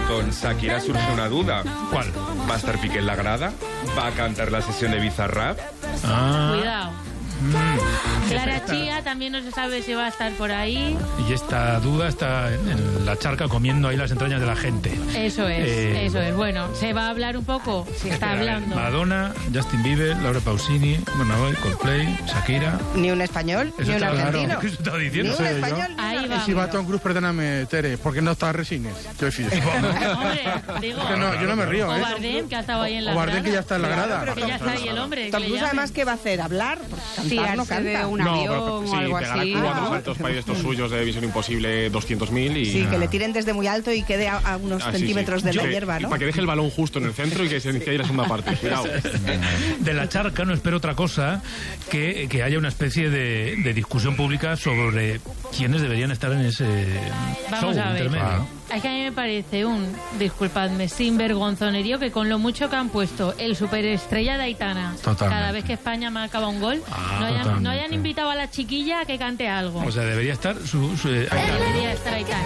con Shakira surge una duda. ¿Cuál? ¿Va a estar Piqué en la grada? ¿Va a cantar la sesión de Bizarrap? Cuidado. Clara Chía también no se sabe si va a estar por ahí. Y esta duda está en la charca comiendo ahí las entrañas de la gente. Eso es. Bueno, se va a hablar un poco, se está hablando. Madonna, Justin Bieber, Laura Pausini, Bonoboy, Coldplay, Shakira. Ni un español, Eso ni un está argentino. ¿Qué se está diciendo? Ni un español, ni Ahí un va. Y si va Tom Cruise, perdóname, Tere, ¿por qué no está Resines? Yo Hombre, digo. yo no me río, O ¿eh? Bardem, que ha estado ahí en la O Bardem, grada. que ya está en la grada. Que ya está ahí el hombre. Tom que le Cruise, llamen. además, ¿qué va a hacer? ¿Hablar? Porque cantar no Tirarse de canta. un avión o algo pegará así. 4 saltos para ir estos suyos de Visión Imposible 200.000 y... Sí, que le tiren desde muy alto y quede a unos centímetros de la hierba, ¿no? Para que deje el balón justo en el centro y que se inicie ahí la segunda parte. Cuidado. De la charca no espero otra cosa que haya una especie de discusión pública sobre quiénes deberían estar en ese Vamos show a ver. intermedio. Es que a mí me parece disculpadme, sinvergonzonerío que con lo mucho que han puesto el superestrella de Aitana, Totalmente. cada vez que España marcaba un gol, no hayan invitado a la chiquilla a que cante algo. O sea, debería estar Debería estar Aitana.